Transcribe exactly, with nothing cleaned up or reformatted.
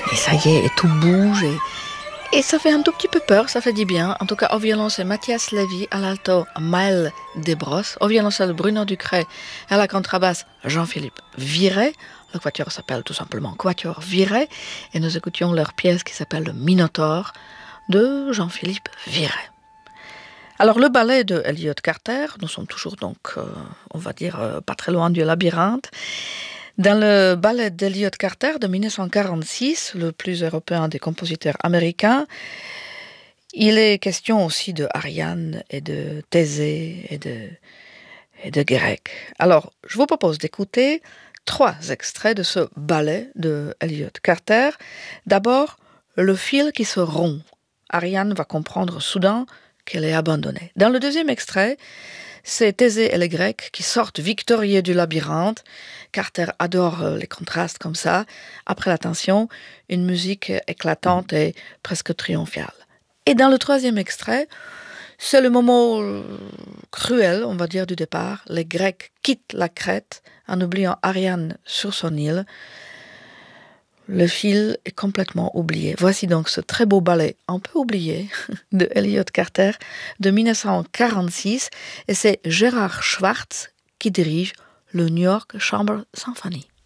Et ça y est, et tout bouge et, et ça fait un tout petit peu peur, ça fait du bien. En tout cas, au violon, c'est Mathias Lévy, à l'alto, Maël Desbrosses, au violoncelle, Bruno Ducret, à la contrebasse, Jean-Philippe Viret. Le quatuor s'appelle tout simplement Quatuor Viret, et nous écoutions leur pièce qui s'appelle Le Minotaure de Jean-Philippe Viret. Alors, le ballet de Elliott Carter, nous sommes toujours donc, euh, on va dire, euh, pas très loin du labyrinthe. Dans le ballet d'Elliott Carter de dix-neuf cent quarante-six, le plus européen des compositeurs américains, il est question aussi de Ariane et de Thésée et de, et de Grec. Alors, je vous propose d'écouter trois extraits de ce ballet de Elliott Carter. D'abord, le fil qui se rompt. Ariane va comprendre soudain qu'elle est abandonnée. Dans le deuxième extrait, c'est Thésée et les Grecs qui sortent victorieux du labyrinthe. Carter adore les contrastes comme ça. Après la tension, une musique éclatante et presque triomphale. Et dans le troisième extrait, c'est le moment cruel, on va dire, du départ. Les Grecs quittent la Crète en oubliant Ariane sur son île. Le fil est complètement oublié. Voici donc ce très beau ballet un peu oublié de Elliott Carter de dix-neuf cent quarante-six et c'est Gérard Schwartz qui dirige le New York Chamber Symphony.